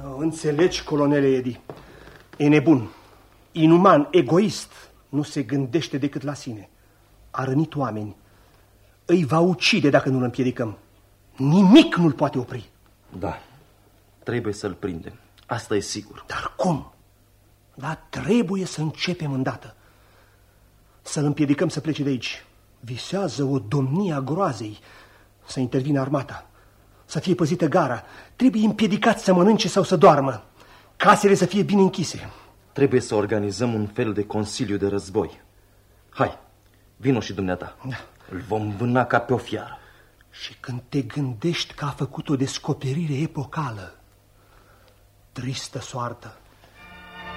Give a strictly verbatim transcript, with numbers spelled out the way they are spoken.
Înțelegi, colonele Edi, e nebun, inuman, egoist, nu se gândește decât la sine. A rănit oameni, îi va ucide dacă nu-l împiedicăm. Nimic nu-l poate opri. Da, trebuie să-l prindem, asta e sigur. Dar cum? Dar trebuie să începem îndată. Să-l împiedicăm să plece de aici. Visează o domnie a groazei. Să intervină armata, să fie păzită gara. Trebuie împiedicat să mănânce sau să doarmă. Casele să fie bine închise. Trebuie să organizăm un fel de consiliu de război. Hai, vino și dumneata. Da. Îl vom vâna ca pe o fiară. Și când te gândești că a făcut o descoperire epocală, tristă soartă,